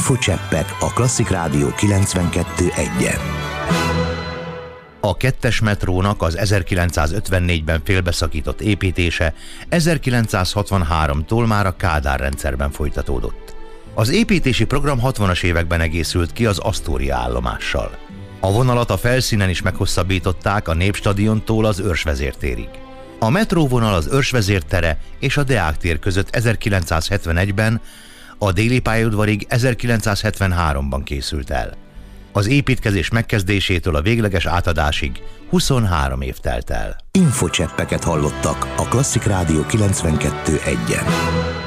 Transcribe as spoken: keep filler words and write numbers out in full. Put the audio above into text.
Infocseppek a Klasszik Rádió kilencvenkettő egyen. A kettes metrónak az ezerkilencszázötvennégyben félbeszakított építése ezerkilencszázhatvanháromtól már a Kádár rendszerben folytatódott. Az építési program hatvanas években egészült ki az Asztória állomással. A vonalat a felszínen is meghosszabbították a Népstadiontól az Őrsvezér térig. A metróvonal az Őrsvezér tere és a Deák tér között ezerkilencszázhetvenegyben, a Déli pályaudvarig ezerkilencszázhetvenháromban készült el. Az építkezés megkezdésétől a végleges átadásig huszonhárom év telt el. Infocseppeket hallottak a Klasszik Rádió kilencvenkettő egyen.